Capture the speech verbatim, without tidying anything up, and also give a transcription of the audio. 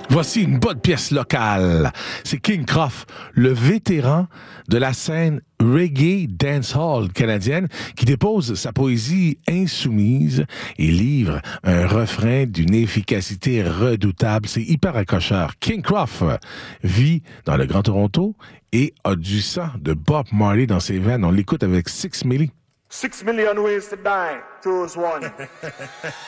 Voici une bonne pièce locale. C'est King Croft, le vétéran de la scène reggae dancehall canadienne, qui dépose sa poésie insoumise et livre un refrain d'une efficacité redoutable. C'est hyper accrocheur. King Croft vit dans le Grand Toronto et a du sang de Bob Marley dans ses veines. On l'écoute avec Six Milli. Six million ways to die. Choose one.